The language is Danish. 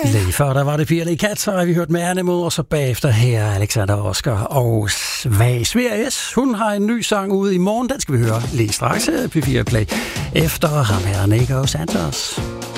Lige før der var det Pirlig Kat, så har vi hørt med Animal, og så bagefter her Alexander Oscar og Sveriges. Hun har en ny sang ude i morgen, den skal vi høre lige straks her på P4 Play. Efter ham her Nico Santos.